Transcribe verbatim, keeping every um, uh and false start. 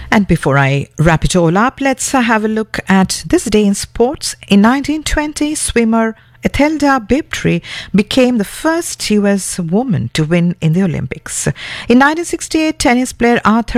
And before I wrap it all up, let's uh, have a look at this day in sports. In nineteen twenty, swimmer Ethelda Bibtree became the first U S woman to win in the Olympics. In nineteen sixty-eight, tennis player Arthur